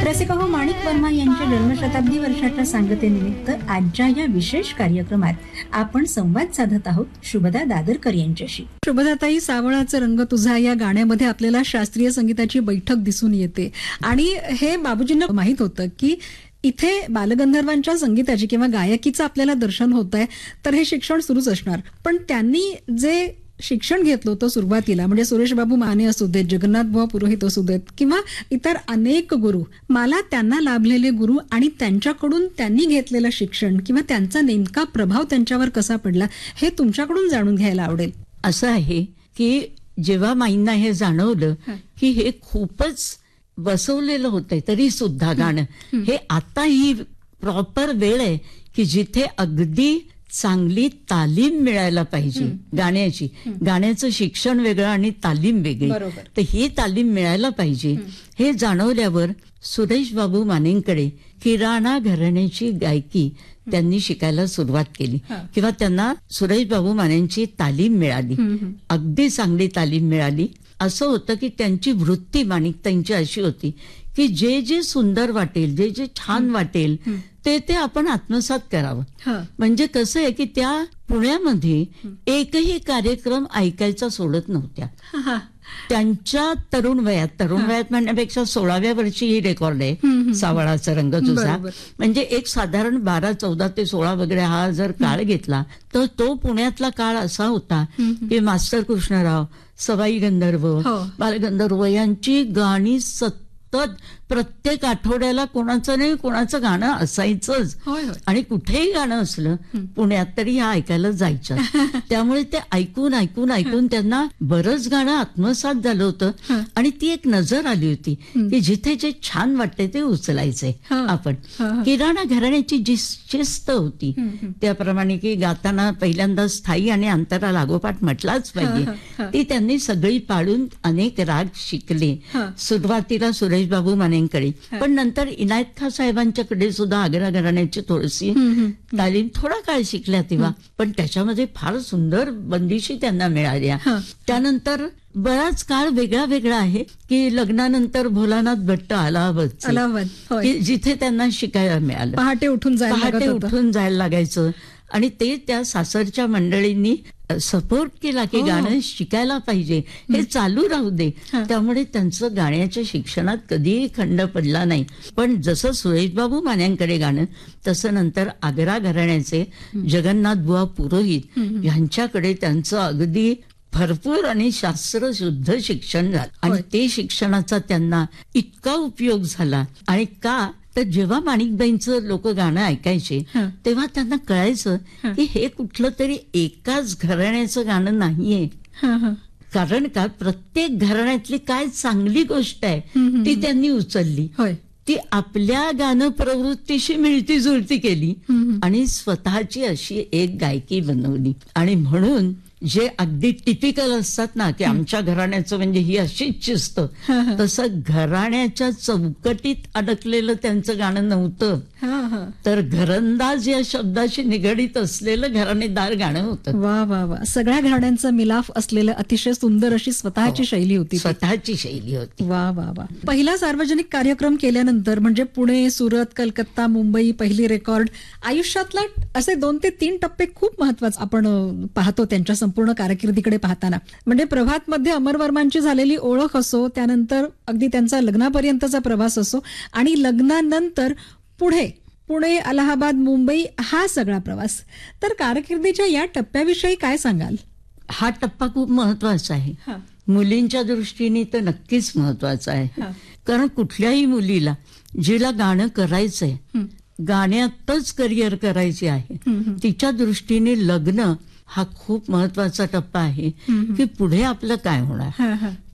रसिक हो, माणिक वर्मा यांच्या जन्मशताब्दी वर्षाच्या सांगतेनिमित्त आजच्या या विशेष कार्यक्रमात आपण संवाद साधत आहोत शुभदा दादरकर यांच्याशी. शुभदाताई, सावळाचा रंग तुझा या गाण्यामध्ये आपल्याला शास्त्रीय संगीताची बैठक दिसून येते आणि हे बाबूजींना माहित होतं की इथे बालगंधर्वांच्या संगीताची किंवा गायकीचं आपल्याला दर्शन होत आहे, तर हे शिक्षण सुरूच असणार. पण त्यांनी जे शिक्षण घेतलं होतं सुरुवातीला, म्हणजे सुरेश बाबू माने असू देत, जगन्नाथ बुवा पुरोहित असू देत किंवा इतर अनेक गुरु, मला त्यांना लाभलेले गुरु आणि त्यांच्याकडून त्यांनी घेतलेलं शिक्षण किंवा त्यांचा नेमका प्रभाव त्यांच्यावर कसा पडला हे तुमच्याकडून जाणून घ्यायला आवडेल. असं आहे की जेव्हा माईंना हे जाणवलं की हे खूपच बसवलेलं होतंय तरी सुद्धा गाणं हे आता ही प्रॉपर वेळ आहे की जिथे अगदी चांगली तालीम मिळायला पाहिजे गाण्याची. गाण्याचं शिक्षण वेगळं आणि तालीम वेगळी, तर ही तालीम मिळायला पाहिजे हे जाणवल्यावर सुरेश बाबू मानेंकडे किराणा घराण्याची गायकी त्यांनी शिकायला सुरुवात केली किंवा त्यांना सुरेश बाबू मानेंची तालीम मिळाली, अगदी चांगली तालीम मिळाली. असं होतं की त्यांची वृत्ती माणिकताईंची अशी होती की जे जे सुंदर वाटेल, जे जे छान वाटेल ते ते आपण आत्मसात करावं. म्हणजे कसं आहे की त्या पुण्यामध्ये एकही कार्यक्रम ऐकायचा सोडत नव्हत्या. त्यांच्या तरुण वयात म्हणण्यापेक्षा 16व्या वर्षी ही रेकॉर्ड आहे सावळाचा रंग तुझा. म्हणजे एक साधारण 12, 14 ते 16 वगैरे हा जर काळ घेतला तर तो पुण्यातला काळ असा होता की मास्टर कृष्णराव, सवाई गंधर्व, बालगंधर्व यांची गाणी सतत प्रत्येक आठवड्याला कोणाचं नाही कोणाचं गाणं असायचंच. आणि कुठेही गाणं असलं पुण्यात तरी ह्या ऐकायला जायच्या. त्यामुळे ते ऐकून ऐकून ऐकून त्यांना बरंच गाणं आत्मसात झालं होतं आणि ती एक नजर आली होती की जिथे जे छान वाटते ते उचलायचंय आपण. किराणा घराण्याची जी शिस्त होती त्याप्रमाणे की गाताना पहिल्यांदा स्थायी आणि अंतरा लागोपाठ म्हटलाच पाहिजे, ती त्यांनी सगळी पाळून अनेक राग शिकले. सुरुवातीला सुरेश बाबू मानेंकडे, पण नंतर इनायत खां साहेबांच्याकडे सुद्धा आग्रा घराण्याची थोडीशी तालीम थोडा काळ शिकल्या तेव्हा, पण त्याच्यामध्ये फार सुंदर बंदिशी त्यांना मिळाल्या. त्यानंतर बराच काळ वेगळा वेगळा आहे की लग्नानंतर भोलानाथ भट्ट अलाहाबाद जिथे त्यांना शिकायला मिळालं. पहाटे उठून जायला लागायचं आणि ते त्या सासरच्या मंडळींनी सपोर्ट केला की गाणं शिकायला पाहिजे, हे चालू राहू दे. त्यामुळे त्यांचं गाण्याच्या शिक्षणात कधीही खंड पडला नाही. पण जसं सुरेशबाबू मान्यांकडे गाणं तसं नंतर आग्रा घराण्याचे जगन्नाथ बुवा पुरोहित यांच्याकडे त्यांचं अगदी भरपूर आणि शास्त्रशुद्ध शिक्षण झालं आणि ते शिक्षणाचा त्यांना इतका उपयोग झाला. आणि का तर जेव्हा माणिकबाईंचं लोक गाणं ऐकायचे तेव्हा त्यांना कळायचं की हे कुठलं तरी एकाच घराण्याचं गाणं नाहीये. कारण का प्रत्येक घराण्यातली काय चांगली गोष्ट आहे ती त्यांनी उचलली, ती आपल्या गाणं प्रवृत्तीशी मिळती जुळती केली आणि स्वतःची अशी एक गायकी बनवली. आणि म्हणून जे अगदी टिपिकल असतात ना की आमच्या घराण्याचं म्हणजे ही अशीच शिस्त, तसं घराण्याच्या चौकटीत अडकलेलं त्यांचं गाणं नव्हतं, तर घरंदाज या शब्दाशी निगडीत असलेलं घराणेदार गाणं होतं. वा वा वा. सगळ्या घराण्यांचा मिलाफ असलेलं अतिशय सुंदर अशी स्वतःची शैली होती. वा वा वा. पहिला सार्वजनिक कार्यक्रम केल्यानंतर म्हणजे पुणे, सुरत, कलकत्ता, मुंबई, पहिली रेकॉर्ड, आयुष्यातला असे 2 ते 3 टप्पे खूप महत्वाचे आपण पाहतो त्यांच्या संपूर्ण कारकिर्दीकडे पाहताना. म्हणजे प्रभात मध्ये अमर वर्मांची झालेली ओळख असो, त्यानंतर अगदी त्यांचा लग्नापर्यंतचा प्रवास असो आणि लग्नानंतर पुणे, अलाहाबाद, मुंबई हा सगळा प्रवास, तर कारकिर्दीच्या या टप्प्याविषयी काय सांगाल? हा टप्पा खूप महत्वाचा आहे. मुलींच्या दृष्टीने तर नक्कीच महत्वाचा आहे. कारण कुठल्याही मुलीला जिला गाणं करायचंय, गाण्यातच करिअर करायचे आहे, तिच्या दृष्टीने लग्न हा खूप महत्वाचा टप्पा आहे की पुढे आपलं काय होणार.